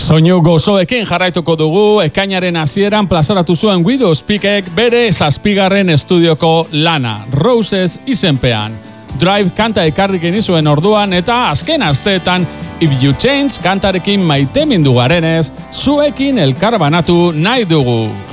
Soinu gozoekin jarraituko dugu, ekainaren hasieran plazaratu zuen Widow Speakek bere 7. estudioko lana, Roses izenpean. Drive kanta ekarrik genizuen orduan eta azken asteetan If You Change kantarekin maitemindu garenez, zuekin elkarbanatu nahi dugu.